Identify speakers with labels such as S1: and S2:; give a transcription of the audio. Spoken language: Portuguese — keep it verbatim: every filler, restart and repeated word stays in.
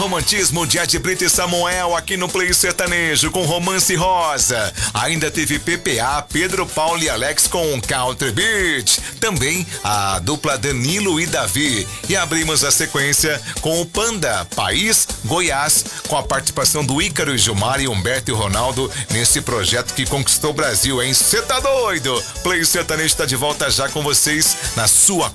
S1: romantismo de Ed Brito e Samuel aqui no Play Sertanejo com Romance Rosa. Ainda teve P P A, Pedro, Paulo e Alex com Country Beat. Também a dupla Danilo e Davi. E abrimos a sequência com o Panda, País, Goiás, com a participação do Ícaro e Gilmar e Humberto e Ronaldo nesse projeto que conquistou o Brasil, hein? Cê tá doido? Play Sertanejo está de volta já com vocês na sua